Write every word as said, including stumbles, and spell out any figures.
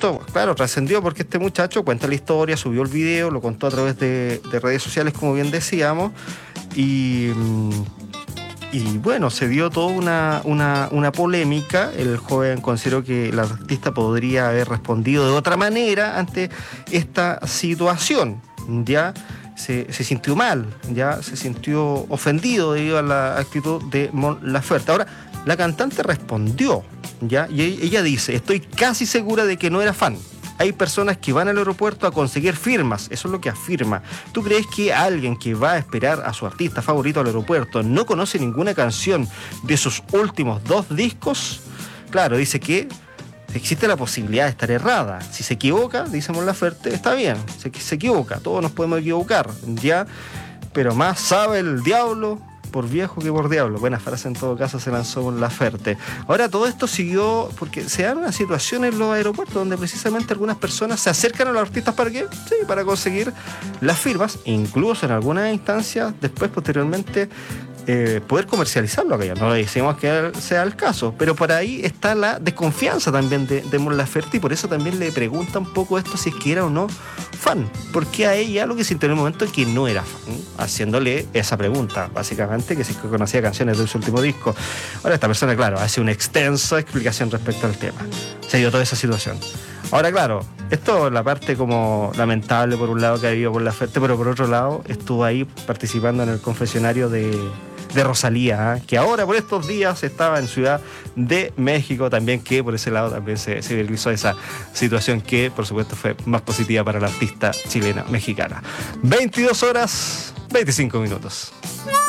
esto, claro, trascendió porque este muchacho cuenta la historia, subió el video, lo contó a través de, de redes sociales, como bien decíamos, y... Y bueno, se dio toda una, una, una polémica. El joven consideró que el artista podría haber respondido de otra manera ante esta situación. Ya se, se sintió mal, ya se sintió ofendido debido a la actitud de Mon Laferte. Ahora, la cantante respondió, ya, y ella dice: estoy casi segura de que no era fan. Hay personas que van al aeropuerto a conseguir firmas, eso es lo que afirma. ¿Tú crees que alguien que va a esperar a su artista favorito al aeropuerto no conoce ninguna canción de sus últimos dos discos? Claro, dice que existe la posibilidad de estar errada. Si se equivoca, dice Mon Laferte, está bien, se, se equivoca, todos nos podemos equivocar, ¿ya? Pero más sabe el diablo por viejo que por diablo. Buena frase, en todo caso, se lanzó Mon Laferte. Ahora, todo esto siguió porque se dan una situación en los aeropuertos donde precisamente algunas personas se acercan a los artistas para qué, sí, para conseguir las firmas, incluso en algunas instancias, después, posteriormente, eh, poder comercializarlo aquello. No le decimos que sea el caso, pero por ahí está la desconfianza también de, de Mon Laferte, y por eso también le pregunta un poco esto, si es que era o no fan, porque a ella lo que sintió en el momento es que no era fan, haciéndole esa pregunta, básicamente, que si conocía canciones de su último disco. Ahora esta persona, claro, hace una extensa explicación respecto al tema. Se dio toda esa situación. Ahora, claro, esto es la parte como lamentable por un lado que ha vivido Mon Laferte, pero por otro lado estuvo ahí participando en el confesionario de, de Rosalía, ¿eh? Que ahora por estos días estaba en Ciudad de México también, que por ese lado también se, se viralizó esa situación que por supuesto fue más positiva para la artista chilena mexicana. veintidós horas, veinticinco minutos.